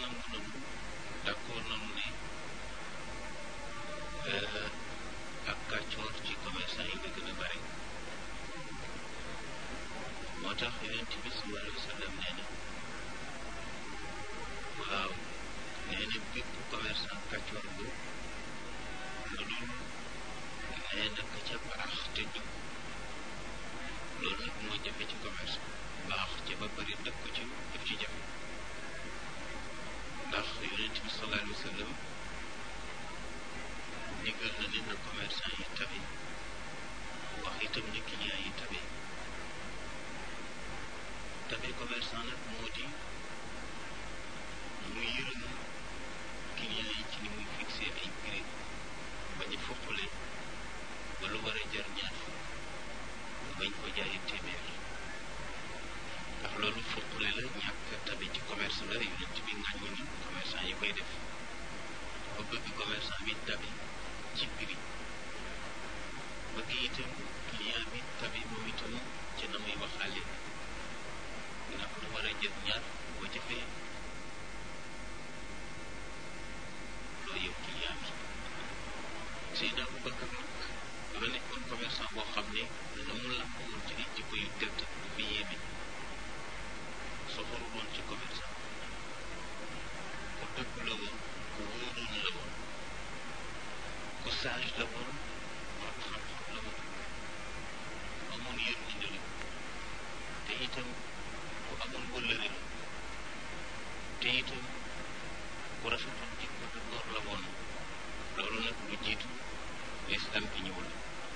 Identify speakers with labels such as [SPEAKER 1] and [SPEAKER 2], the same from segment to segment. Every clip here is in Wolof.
[SPEAKER 1] nangu nañu d'accord nañu ne ak kàccoor ci commerçant yi la gën a bare moo tax yonent bi sallallahu alayhi wa sallam nee na waaw nee na bépp commerçant kàccoor bu lu dul nee na ka ca baax te jub loolu nag moo jafe ci commerce baax ca ba bari dëkk ko ci def ci jafe ndax yonent bi sallallahu alayhi wa sallam digal na ne na commerçant yi tabe wax itam ne client yi tabe tabe commerçant nag moo di mu yërëm client yi ci ni muy fixé ay prix bañ a foqale ba lu war a jar ñaar bañ ko jaayee téeméer ndax loolu foqale la ñàkk tabe ci commerce la yonent bi ngàññi ni commerçant yi koy def ba bëgg commerçant bi tabe ci prix bëgg itam client bi tabe moom itam ci na muy waxaale ndax lu war a jël ñaar boo jëfee loolu yow client bi Seydina Aboubacar nag dafa nekkoon commerçant boo xam ne la mu làmboon ci ay jikko yu tedd dafa yéeme soxoru woon ci commerçant ku dëgg la woon ku wóoroon la woon ku sage la woon borom xam-xam la woon amoon yërmande la te itam ku amoon wëllëre la te itam ku rafetoon jikko te góor la woon loolu nag lu jiitu lislam bi ñëwul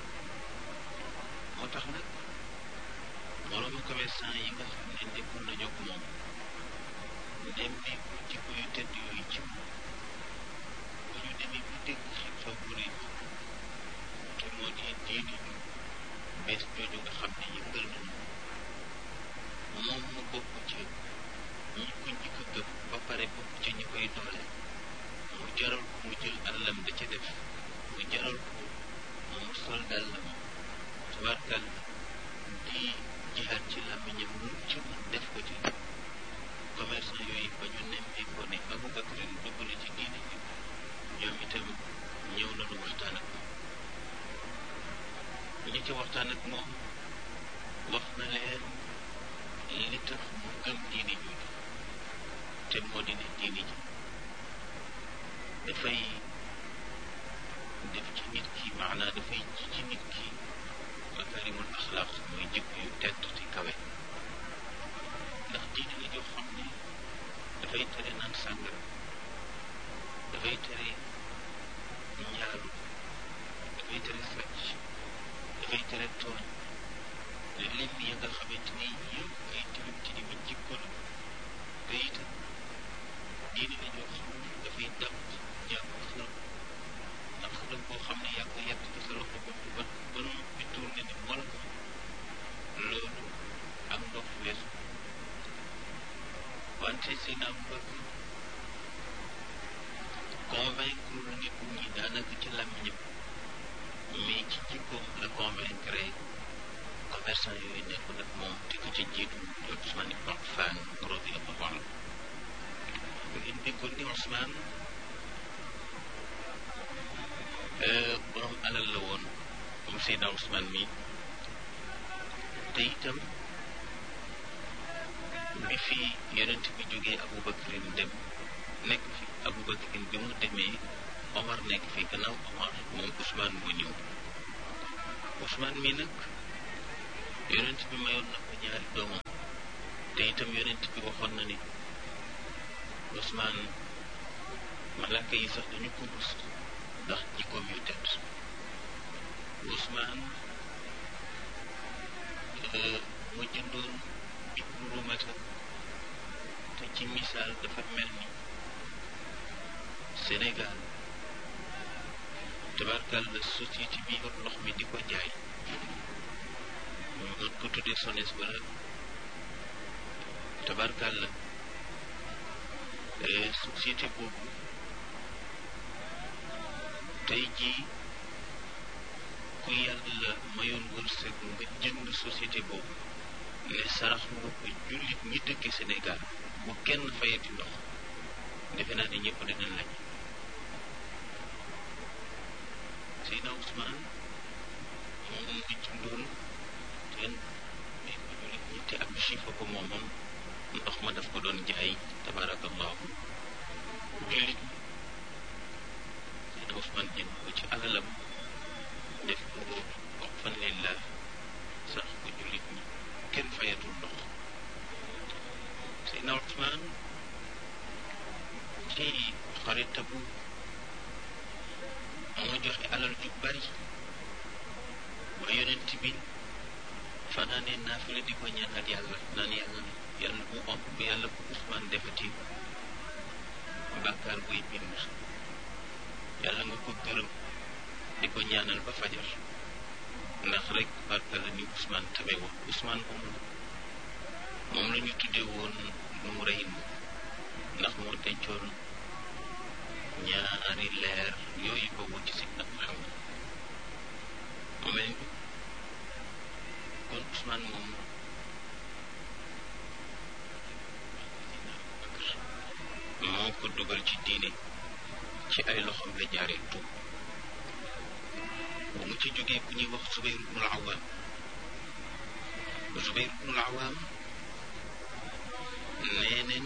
[SPEAKER 1] moo tax nag moroomu commerçant yi nga xam ne nekkoon nañu ak moom nemmeeku jikko yu tedd yooyu ci bu ñu demee bu dégg xew-xew bu rëy te moo di diini ju bees jooju nga xam ne yëngal nañu moom mu bokk ci ñi ko njëkk a gëm ba pare bokk ci ñi koy doole mu jaral ko mu jël alalam da ca def mu jaral ko mu sol dàllam tabarkal di jihaat ci làmmiñam lu ci mën def ko ci commerçant yooyu ba ñu nemmee ko ne Aboubacar dugg na ci diine ji ñoom itam ñëw nañu waxtaan ak moom ñi ci waxtaan ak moom wax na leen li tax mu gëm diine jooju te moo di ne diine ji dafay def ci nit ki maanaa dafay ji ci nit ki makarimul axlaaq mooy jikko yu tedd te kawe ndax diine la joo xam ne dafay tere naan sàngara dafay tere njaalu dafay tere sàcc dafay tere tooñ lim yi nga xamante ni yëpp ay tilim tilimi jikko la te itam diine la joo xam ne dafay dàq jàpp xërëm ndax xërëm boo xam ne yàgg yàgg ci sa loxo bopp ba ba noppi tourné ni wala ko loolu ak ndox weesu wante seen am bëgg convaincre nit ñi daanaka ci làmmiñam mais ci jikkoom la convaincre commerçant yooyu nekk nag moom te ko ci jiitu di Ousmane ibn Affan radiyallahu anhu ngeen déggoon ni Ousmane borom alal la woon comme Seydina Ousmane mi te itam bi fi yonent bi jógee Aboubacarin dem nekk fi Aboubacarin bi mu demee Omar nekk fi gannaaw Omar moom Ousmane mu ñëw Ousmane mi nag yonent bi mayoon na ko ñaari doomam te itam yonent bi waxoon na ni Ousmane malaaka yi sax dañu ko rus ndax jikkoom yu tedd Ousmane mu jëndoon Ibnu Rumata te ci misaal dafa mel ni Sénégal tabarkal la société bi yor ndox mi di ko jaay ñu mën ko tuddee SONES wala tabarkal la société boobu tey jii ku yàlla mayoon wërsëg nga jënd société boobu ne sarax nga ko jullit ñi dëkk Sénégal bu kenn fayati ndox defe naa ne ñëpp dinañ laaj Seydina Ousmane moom mu ngi jundoon teen mais ko jullit ñi te ab chifa ko moomoon ndox ma daf ko doon jaay tabarakallahu jullit Seydina Ousmane jënd ko ci alalam def ko waqfan lillah sax ko jullit ñi kenn fayatul ndox Seydina Ousmane ci xarita bu moo joxe alal ju bari ba yonent bi fanaanee naafila di ko ñaanal yàlla naan yàlla bu yàlla bu Ousmane defati bàkkaar buy bind yàlla nga ko gërëm di ko ñaanal ba fajar ndax rek barka la ni Ousmane tabe woon Ousmane moom la ñu tuddee woon mu rey ndax moo dencoon ñaari leer yooyu boobu ci Seydina Muhammad mu mel ni kon Ousmane moom moo ko dugal ci diine ci ay loxoom la jaaree tuub bu mu ci jógee ku ñuy wax Zubayr ibnul Awaam Zubayr ibnul Awaam nee neen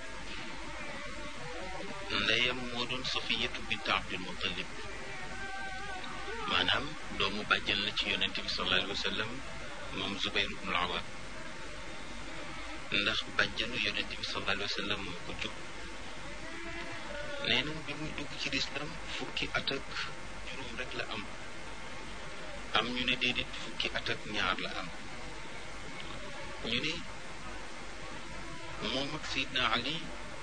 [SPEAKER 1] ndeyam moo doon Safiyatu bint Abdul Muttalib maanaam doomu bàjjan la ci yonente bi sallallahu alayhi wa sallam moom Zubayr ibnul Awaam ndax bàjjanu yonente bi sallallahu alayhi wa sallam moo ko jub nee na bi muy dugg ci lislaam fukki at ak juróom rek la am ñu ne déedéet fukki at ak ñaar la am ñu ne moom ak Seydina Ali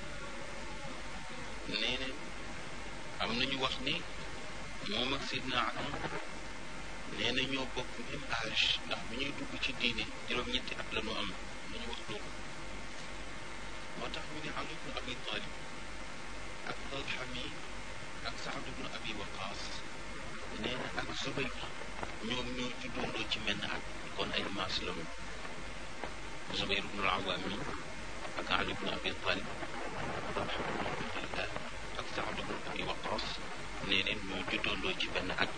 [SPEAKER 1] nee na am nañu wax ni moom ak Seydina Ali nee na ñoo bokk même âge ndax bu ñuy dugg ci diine juróom-ñetti at la ñu am nañu wax loolu moo tax ñu ne Ali ibn Abi Talib ak Talha mi ak Saad ibn Abi Waqaas nee na ak Zubayr ñoom ñoo juddoondoo ci menn at kon ay maas la ñu Zubayr ibn al-Awwam mi ak Ali ibn Abi Talib Talha ibn Ubaydillah ak Saad ibn Abi Waqaas nee neen ñoo juddoondoo ci benn at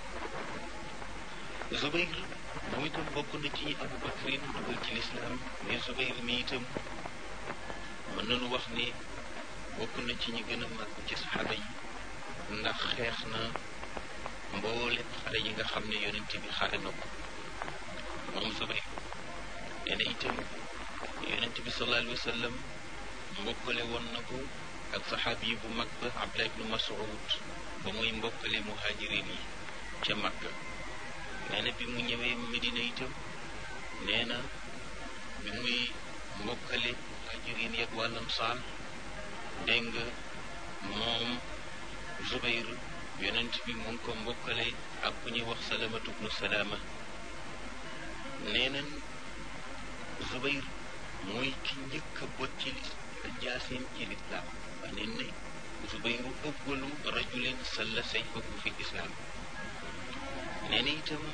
[SPEAKER 1] Zubayr moom itam bokk na ci ñi Abu Bakr dugal ci lislaam mais Zubayr mi itam mën nañu wax ni bokk na ci ñi gën a mag ci saxaaba yi ndax xeex na mboolem xare yi nga xam ne yonent bi xare na ko moom Zubayr nee na itam yonent bi sallallahu alayhi wa sallam mbokkale woon na ko ak saxaabi yi bu mag ba Abdullah ibnu Mas'ud ba muy mbokkale muhajirin yi ca Makka nee na bi mu ñëwee Medina itam nee na bi muy mbokkale muhajirin yeeg wàllam saal dégg nga moom Zubayr yonent bi mu ngi ko mbokkale ak ku ñuy wax Salamatu bnu Salaama nee nañ Zubayr mooy ki njëkk a bot ci jaasim ci lislaam wax nañ ne Zubayru awwalu rajulin salla sayfahu fi lislaam nee na itam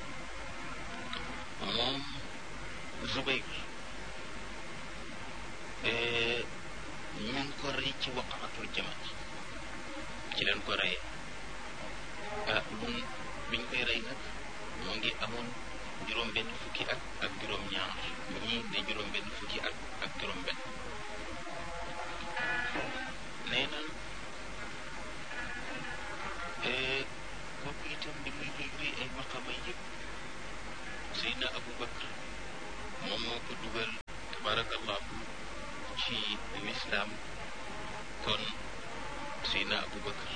[SPEAKER 1] moom Zubayr ñu ngi ko rey ci waqaatul Jamal ci leen ko reyee mun biñ koy rey nag moo ngi amoon juróom benn fukki at ak juróom ñaar ñii ne juróom benn fukki at ak juróom benn nee na kooku itam di muy luy ay maqama yëpp Seydina Abu Bakr moom moo ko dugal tabarakallahu ci lislaam kon Seydina Abu Bakr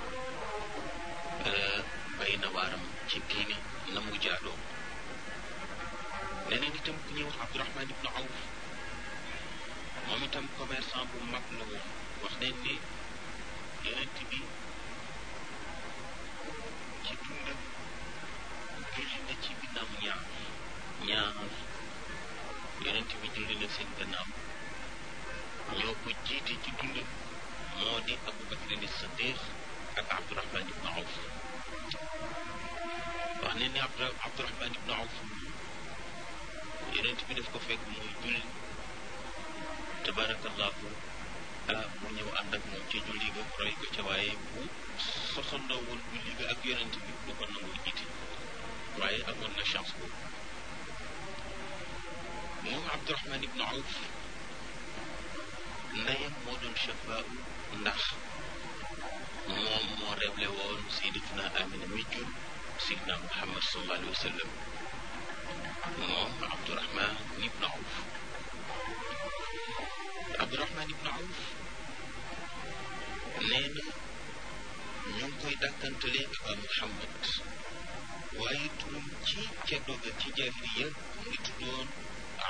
[SPEAKER 1] bay na waaram ci diine na mu jaadoo leneen itam ku ñuy wax Abdurahman ibnu Awf moom itam commerçant bu mag la woon wax nañ ni yonent bi ci dundam julli na ci ginnaaw ñaar yonent bi julli na seen gannaaw ñoo ko jiite ci dundam moo di Abu Bakrin Siddiq ak Abdurahman ibnu Awf wax nañ ne Abdurahman ibnu Awf yonent bi daf ko fekk muy julli tabarakallahu mu ñëw ànd ak ca julli ga roy ko ca waaye bu soxandoo woon julli ga ak yonent bi du ko nangoo jiite waaye amoon na chance boobu moom Abdurahman ibnu Awf ndeyam moo doon Shafaa ndax moom moo révélé woon Sayyidatuna Amina mi jur Seydina Muhammad sallallahu alayhi wa sallam moom Abdurahman ibnu Awf Abdurahman ibnu Awf nee na ñu ngi koy dàkkantalee Aba Muhammad waaye turam ci ceddo ga ci jaahiliya mu ngi tuddoon